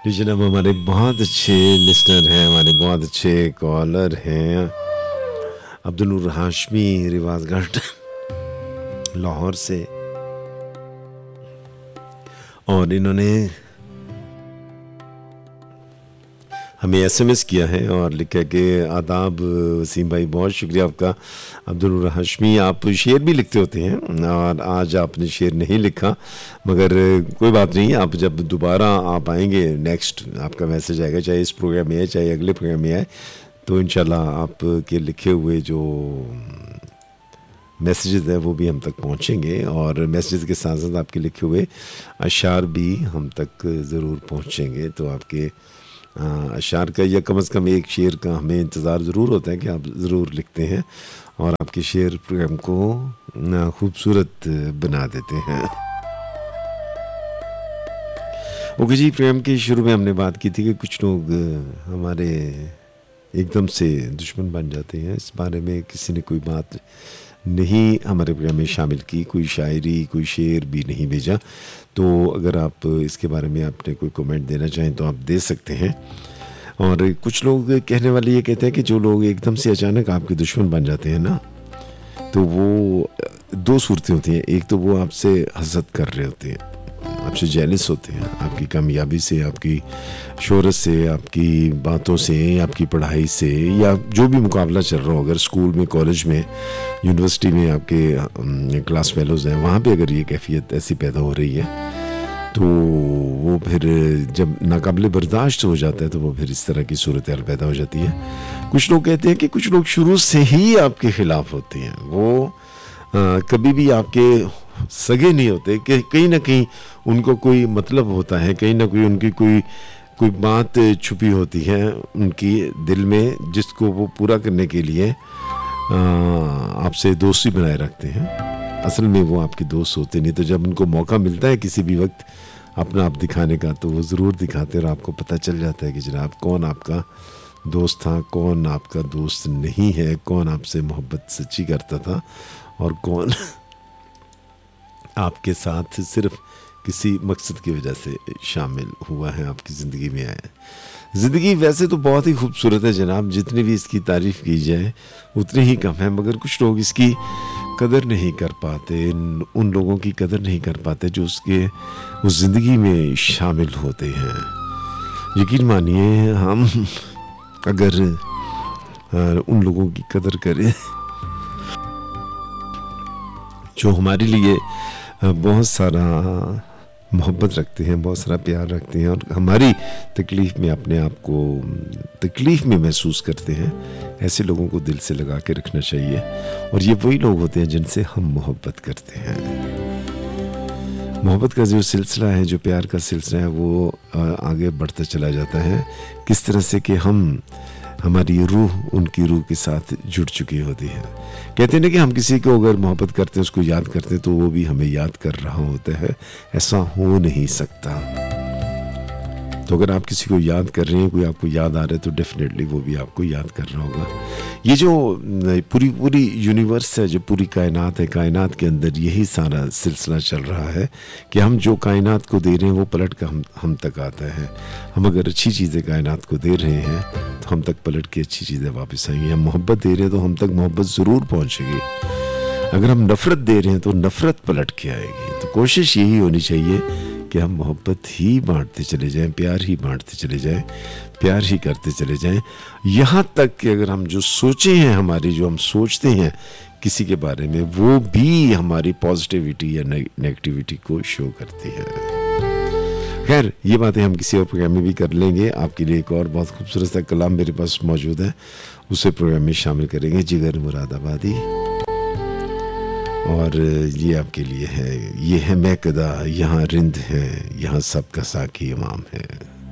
جی جناب، ہمارے بہت اچھے لسنر ہیں، ہمارے بہت اچھے کالر ہیں. عبدالنور ہاشمی رواز گھاٹ لاہور سے، اور انہوں نے ہمیں ایس ایم ایس کیا ہے اور لکھا کہ آداب وسیم بھائی، بہت شکریہ آپ کا. عبدالنور ہاشمی، آپ شعر بھی لکھتے ہوتے ہیں اور آج آپ نے شعر نہیں لکھا، مگر کوئی بات نہیں. آپ جب دوبارہ آپ آئیں گے، نیکسٹ آپ کا میسج آئے گا، چاہے اس پروگرام میں آئے چاہے اگلے پروگرام میں آئے، تو انشاءاللہ آپ کے لکھے ہوئے جو میسیجز ہیں وہ بھی ہم تک پہنچیں گے، اور میسیجز کے ساتھ ساتھ آپ کے لکھے ہوئے اشعار بھی ہم تک ضرور پہنچیں گے. تو آپ کے اشعار کا یا کم از کم ایک شعر کا ہمیں انتظار ضرور ہوتا ہے کہ آپ ضرور لکھتے ہیں اور آپ کے شعر پروگرام کو خوبصورت بنا دیتے ہیں. اوکے جی، پروگرام کے شروع میں ہم نے بات کی تھی کہ کچھ لوگ ہمارے ایک دم سے دشمن بن جاتے ہیں. اس بارے میں کسی نے کوئی بات نہیں ہمارے پروگرام میں شامل کی، کوئی شاعری کوئی شعر بھی نہیں بھیجا. تو اگر آپ اس کے بارے میں آپ نے کوئی کومنٹ دینا چاہیں تو آپ دے سکتے ہیں. اور کچھ لوگ کہنے والے یہ کہتے ہیں کہ جو لوگ ایک دم سے اچانک آپ کے دشمن بن جاتے ہیں نا، تو وہ دو صورتیں ہوتی ہیں. ایک تو وہ آپ سے حسد کر رہے ہوتے ہیں، آپ سے جیلس ہوتے ہیں، آپ کی کامیابی سے، آپ کی شہرت سے، آپ کی باتوں سے، آپ کی پڑھائی سے، یا جو بھی مقابلہ چل رہا ہو. اگر اسکول میں، کالج میں، یونیورسٹی میں آپ کے کلاس فیلوز ہیں، وہاں پہ اگر یہ کیفیت ایسی پیدا ہو رہی ہے تو وہ پھر جب ناقابل برداشت ہو جاتا ہے تو وہ پھر اس طرح کی صورتحال پیدا ہو جاتی ہے. کچھ لوگ کہتے ہیں کہ کچھ لوگ شروع سے ہی آپ کے خلاف ہوتے ہیں، وہ کبھی بھی آپ کے سگے نہیں ہوتے، کہ کہیں نہ کہیں ان کو کوئی مطلب ہوتا ہے، کہیں نہ کوئی ان کی کوئی بات چھپی ہوتی ہے ان کی دل میں، جس کو وہ پورا کرنے کے لیے آپ سے دوستی بنائے رکھتے ہیں. اصل میں وہ آپ کے دوست ہوتے نہیں. تو جب ان کو موقع ملتا ہے کسی بھی وقت اپنا آپ دکھانے کا تو وہ ضرور دکھاتے ہیں، اور آپ کو پتہ چل جاتا ہے کہ جناب کون آپ کا دوست تھا، کون آپ کا دوست نہیں ہے، کون آپ سے محبت سچی کرتا تھا، اور کون آپ کے ساتھ صرف کسی مقصد کی وجہ سے شامل ہوا ہے، آپ کی زندگی میں آیا. زندگی ویسے تو بہت ہی خوبصورت ہے جناب، جتنی بھی اس کی تعریف کی جائے اتنی ہی کم ہے، مگر کچھ لوگ اس کی قدر نہیں کر پاتے، ان لوگوں کی قدر نہیں کر پاتے جو اس زندگی میں شامل ہوتے ہیں. یقین مانیے، ہم اگر ان لوگوں کی قدر کریں جو ہمارے لیے بہت سارا محبت رکھتے ہیں، بہت سارا پیار رکھتے ہیں، اور ہماری تکلیف میں اپنے آپ کو تکلیف میں محسوس کرتے ہیں، ایسے لوگوں کو دل سے لگا کے رکھنا چاہیے. اور یہ وہی لوگ ہوتے ہیں جن سے ہم محبت کرتے ہیں. محبت کا جو سلسلہ ہے، جو پیار کا سلسلہ ہے، وہ آگے بڑھتا چلا جاتا ہے. کس طرح سے کہ ہماری روح ان کی روح کے ساتھ جڑ چکی ہوتی ہے. کہتے ہیں نا کہ ہم کسی کو اگر محبت کرتے ہیں، اس کو یاد کرتے ہیں، تو وہ بھی ہمیں یاد کر رہا ہوتا ہے. ایسا ہو نہیں سکتا. تو اگر آپ کسی کو یاد کر رہے ہیں، کوئی آپ کو یاد آ رہا ہے، تو ڈیفینیٹلی وہ بھی آپ کو یاد کر رہا ہوگا. یہ جو پوری یونیورس ہے، جو پوری کائنات ہے، کائنات کے اندر یہی سارا سلسلہ چل رہا ہے کہ ہم جو کائنات کو دے رہے ہیں وہ پلٹ کر ہم تک آتا ہے. ہم اگر اچھی چیزیں کائنات کو دے رہے ہیں تو ہم تک پلٹ کے اچھی چیزیں واپس آئیں گی. ہم محبت دے رہے ہیں تو ہم تک محبت ضرور پہنچے گی. اگر ہم نفرت دے رہے ہیں تو نفرت پلٹ کے آئے گی. تو کوشش یہی ہونی چاہیے کہ ہم محبت ہی بانٹتے چلے جائیں، پیار ہی بانٹتے چلے جائیں، پیار ہی کرتے چلے جائیں، یہاں تک کہ اگر ہم جو سوچیں ہیں، ہماری جو ہم سوچتے ہیں کسی کے بارے میں، وہ بھی ہماری پازیٹیوٹی یا نیگیٹیوٹی کو شو کرتی ہے. خیر، یہ باتیں ہم کسی اور پروگرام میں بھی کر لیں گے. آپ کے لیے ایک اور بہت خوبصورت سا کلام میرے پاس موجود ہے، اسے پروگرام میں شامل کریں گے. جگر مراد آبادی، اور یہ آپ کے لیے ہے. یہ ہے میکدہ، یہاں رند ہے، یہاں سب کا ساقی امام ہے.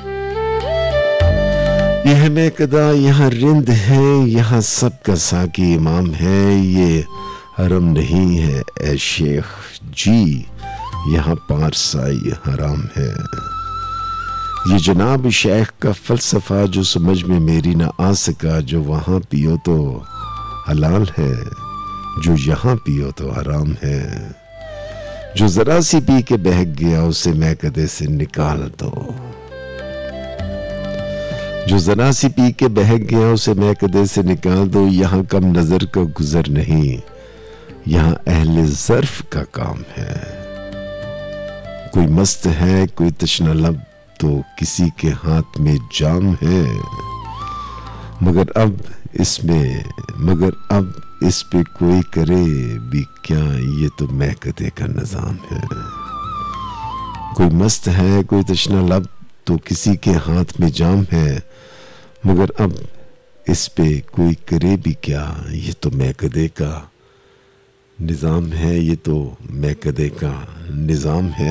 یہ ہے میکدہ، یہاں رند ہے، یہاں سب کا ساقی امام ہے. یہ حرم نہیں ہے اے شیخ جی، یہاں پارسائی حرام ہے. یہ جناب شیخ کا فلسفہ جو سمجھ میں میری نہ آ سکا، جو وہاں پیو تو حلال ہے، جو یہاں پیو تو حرام ہے. جو ذرا سی پی کے بہک گیا، اسے میکدے سے نکال دو. جو ذرا سی پی کے بہک گیا اسے میکدے سے نکال دو. یہاں کم نظر کا گزر نہیں, یہاں اہل ظرف کا کام ہے. کوئی مست ہے کوئی تشنہ لب تو کسی کے ہاتھ میں جام ہے. مگر اب اس پہ کوئی کرے بھی کیا, یہ تو میکدے کا نظام ہے. کوئی مست ہے کوئی تشنہ لب تو کسی کے ہاتھ میں جام ہے. مگر اب اس پہ کوئی کرے بھی کیا, یہ تو میکدے کا نظام ہے. یہ تو میکدے کا نظام ہے.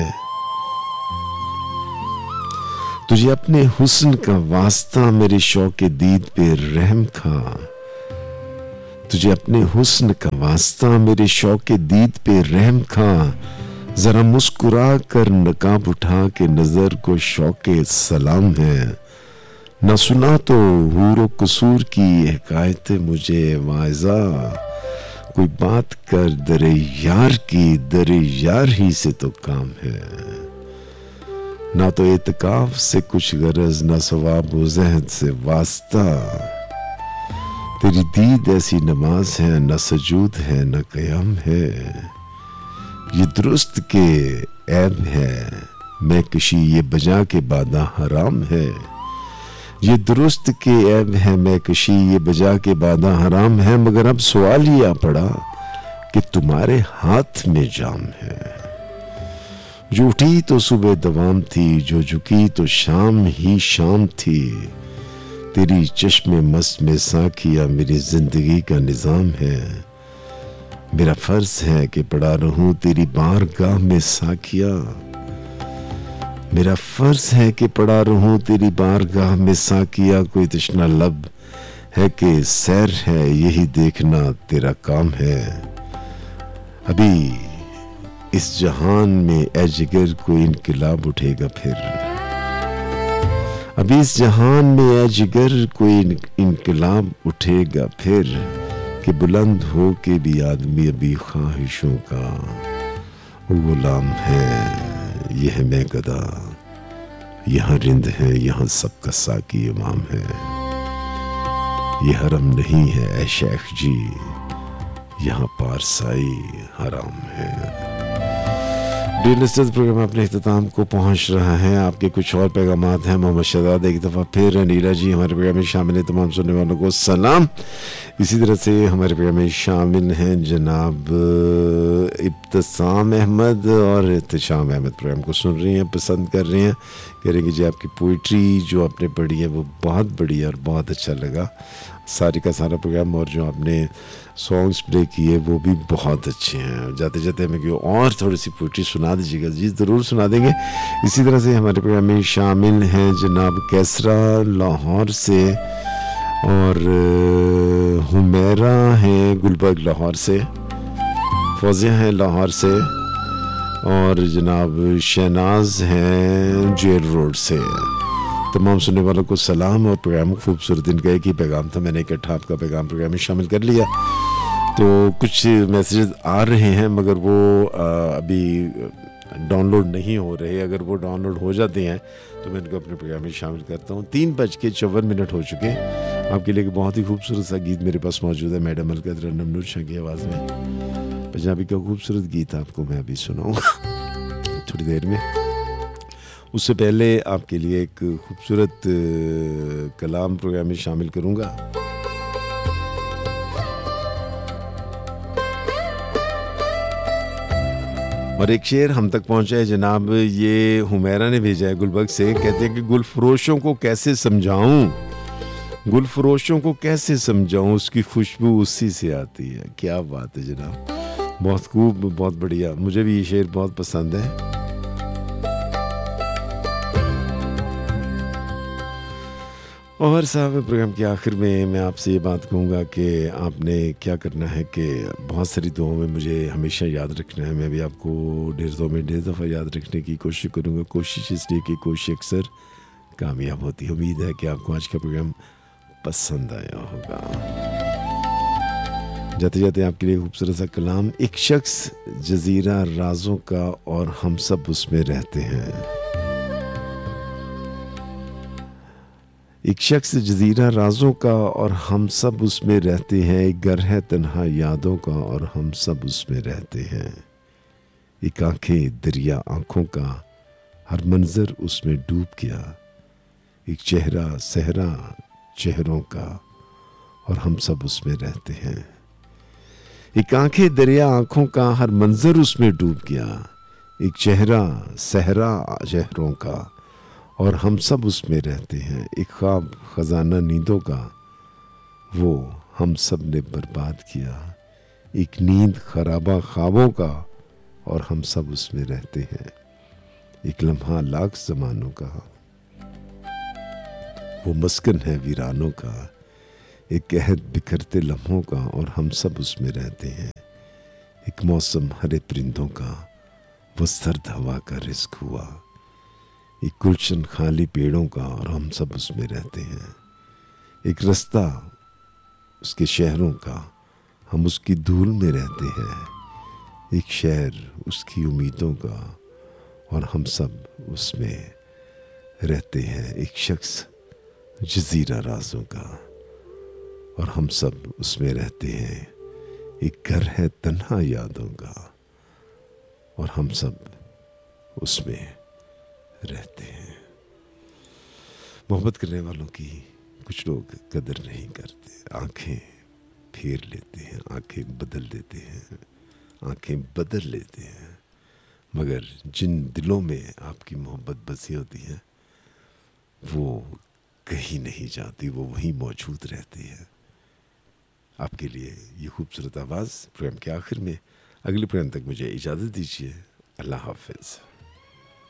تجھے اپنے حسن کا واسطہ میرے شوق دید پہ رحم کھا. تجھے اپنے حسن کا واسطہ میرے شوق دید پہ رحم کھا. ذرا مسکرا کر نقاب اٹھا کے نظر کو شوق سلام ہے. نہ سنا تو حور و قصور کی حکایت مجھے واعظہ. کوئی بات کر در یار کی, در یار ہی سے تو کام ہے. نہ تو اعتکاف سے کچھ غرض, نہ ثواب و زہد سے واسطہ. تیری دید ایسی نماز ہے, نہ سجود ہے نہ قیام ہے. یہ درست کے عیب ہے میں کشی, یہ بجا کے بادہ حرام ہے. یہ درست کے عیب ہے میں کشی, یہ بجا کے بادہ حرام ہے. مگر اب سوال ہی آ پڑا کہ تمہارے ہاتھ میں جام ہے. جو اٹھی تو صبح دوام تھی, جو جھکی تو شام ہی شام تھی. تیری چشم مست میں ساکھیا میری زندگی کا نظام ہے. میرا فرض ہے کہ پڑا رہوں تیری بارگاہ میں ساکھیا. میرا فرض ہے کہ پڑا رہوں تیری بارگاہ میں ساکھیا. کوئی تشنہ لب ہے کہ سیر ہے, یہی دیکھنا تیرا کام ہے. ابھی اس جہان میں اے جگر کوئی انقلاب اٹھے گا پھر. ابھی اس جہان میں اے جگر کوئی انقلاب اٹھے گا پھر. کہ بلند ہو کے بھی آدمی ابھی خواہشوں کا غلام ہے. یہ ہے میکدہ, یہاں رند ہے, یہاں سب کا ساقی امام ہے. یہ حرم نہیں ہے اے شیخ جی, یہاں پارسائی حرام ہے. ڈیئر لسنرز, پروگرام اپنے اختتام کو پہنچ رہا ہے. آپ کے کچھ اور پیغامات ہیں. محمد شہزاد ایک دفعہ پھر انیلا جی ہمارے پروگرام میں شامل ہیں. تمام سننے والوں کو سلام. اسی طرح سے ہمارے پروگرام میں شامل ہیں جناب ابتسام احمد اور احتشام احمد. پروگرام کو سن رہی ہیں, پسند کر رہی ہیں, کہہ رہے ہیں کہ جی آپ کی پوئٹری جو آپ نے پڑھی ہے وہ بہت بڑھیا اور بہت اچھا لگا. ساری کا سارا پروگرام, اور جو آپ نے سانگس پلے کیے وہ بھی بہت اچھے ہیں. جاتے جاتے ہمیں کہ اور تھوڑی سی پوئٹری سنا دیجیے گا. جی ضرور سنا دیں گے. اسی طرح سے ہمارے پروگرام میں شامل ہیں جناب کیسرا لاہور سے, اور حمیرہ ہیں گلبرگ لاہور سے, فوزیہ ہیں لاہور سے, اور جناب شہناز ہیں جیل روڈ سے. تمام سننے والوں کو سلام. اور پروگرام خوبصورت دن کا ایک ہی پیغام تھا, میں نے اکٹھا آپ کا پیغام پروگرام میں شامل کر لیا. تو کچھ میسیجز آ رہے ہیں مگر وہ ابھی ڈاؤن لوڈ نہیں ہو رہے. اگر وہ ڈاؤن لوڈ ہو جاتے ہیں تو میں ان کو اپنے پروگرام میں شامل کرتا ہوں. 3:54 ہو چکے. آپ کے لیے ایک بہت ہی خوبصورت سا گیت میرے پاس موجود ہے, میڈم ملکت رنم نور شاہ کی آواز میں. پنجابی کا خوبصورت گیت آپ کو میں ابھی سناؤں گا تھوڑی دیر میں. اس سے پہلے آپ کے لیے ایک خوبصورت کلام پروگرام میں شامل کروں گا. اور ایک شعر ہم تک پہنچا ہے جناب, یہ حمیرہ نے بھیجا ہے گلبرگ سے. کہتے ہیں کہ گل فروشوں کو کیسے سمجھاؤں, گل فروشوں کو کیسے سمجھاؤں, اس کی خوشبو اسی سے آتی ہے. کیا بات ہے جناب, بہت خوب, بہت بڑھیا. مجھے بھی یہ شعر بہت پسند ہے. اور صاحب پروگرام کے آخر میں آپ سے یہ بات کہوں گا کہ آپ نے کیا کرنا ہے کہ بہت ساری دعاؤں میں مجھے ہمیشہ یاد رکھنا ہے. میں بھی آپ کو 150 دفعہ یاد رکھنے کی کوشش کروں گا. کوشش اس لیے کہ کوشش اکثر کامیاب ہوتی ہے. امید ہے کہ آپ کو آج کا پروگرام پسند آیا ہوگا. جاتے جاتے آپ کے لیے خوبصورت سا کلام. ایک شخص جزیرہ رازوں کا اور ہم سب اس میں رہتے ہیں. ایک شخص جزیرہ رازوں کا اور ہم سب اس میں رہتے ہیں، ایک گھر ہے تنہا یادوں کا اور ہم سب اس میں رہتے ہیں، ایک آنکھیں دریا آنکھوں کا، ہر منظر اس میں ڈوب گیا، ایک چہرہ صحرا چہروں کا اور ہم سب اس میں رہتے ہیں، ایک آنکھیں دریا آنکھوں کا، ہر منظر اس میں ڈوب گیا، ایک چہرہ صحرا چہروں کا اور ہم سب اس میں رہتے ہیں، ایک خواب خزانہ نیندوں کا، وہ ہم سب نے برباد کیا، ایک نیند خرابہ خوابوں کا اور ہم سب اس میں رہتے ہیں، ایک لمحہ لاکھ زمانوں کا، وہ مسکن ہے ویرانوں کا، ایک عہد بکھرتے لمحوں کا اور ہم سب اس میں رہتے ہیں، ایک موسم ہرے پرندوں کا، وہ سرد ہوا کا رزق ہوا، ایک گلشن خالی پیڑوں کا اور ہم سب اس میں رہتے ہیں، ایک رستہ اس کے شہروں کا، ہم اس کی دھول میں رہتے ہیں، ایک شہر اس کی امیدوں کا اور ہم سب اس میں رہتے ہیں، ایک شخص جزیرہ رازوں کا اور ہم سب اس میں رہتے ہیں، ایک گھر ہے تنہا یادوں کا اور ہم سب اس میں رہتے ہیں۔ محبت کرنے والوں کی کچھ لوگ قدر نہیں کرتے، آنکھیں پھیر لیتے ہیں، آنکھیں بدل دیتے ہیں، آنکھیں بدل لیتے ہیں، مگر جن دلوں میں آپ کی محبت بسی ہوتی ہے وہ کہیں نہیں جاتی، وہ وہیں موجود رہتی ہے۔ آپ کے لیے یہ خوبصورت آواز پروگرام کے آخر میں، اگلے پروگرام تک مجھے اجازت دیجیے، اللہ حافظ۔